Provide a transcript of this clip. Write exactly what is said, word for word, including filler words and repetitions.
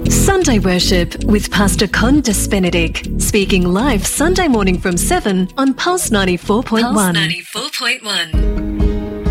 Sunday Worship with Pastor Condas Benedict, speaking live Sunday morning from seven on Pulse ninety-four point one. Pulse ninety-four point one.